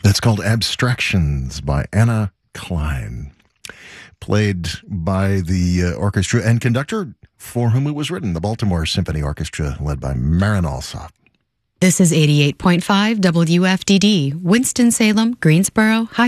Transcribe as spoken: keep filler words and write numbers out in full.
It's called Abstractions by Anna Klein, played by the uh, orchestra and conductor for whom it was written, the Baltimore Symphony Orchestra, led by Marin Alsop. This is eighty-eight point five W F D D, Winston-Salem, Greensboro,